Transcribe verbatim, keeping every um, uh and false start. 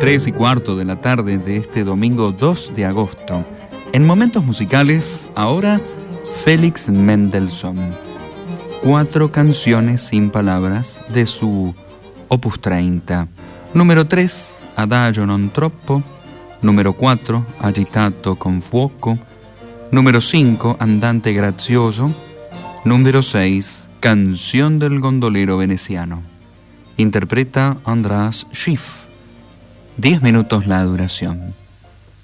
tres y cuarto de la tarde de este domingo dos de agosto. En Momentos Musicales, ahora Félix Mendelssohn. Cuatro canciones sin palabras de su Opus treinta. Número tres, Adagio non troppo. Número cuatro, Agitato con fuoco. Número cinco, Andante grazioso. Número seis, Canción del gondolero veneciano. Interpreta András Schiff. Diez minutos la duración.